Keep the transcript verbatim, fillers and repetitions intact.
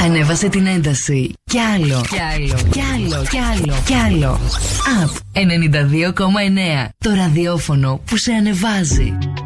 Ανέβασε την ένταση. Κι άλλο, κι άλλο, κι άλλο, κι άλλο, κι άλλο. Απ ενενήντα δύο κόμμα εννέα. Το ραδιόφωνο που σε ανεβάζει.